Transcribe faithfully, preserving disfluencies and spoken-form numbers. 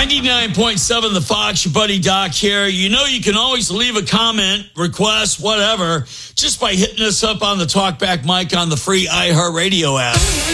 ninety-nine point seven The Fox, your buddy Doc here. You know you can always leave a comment, request, whatever, just by hitting us up on the Talkback mic on the free iHeartRadio app.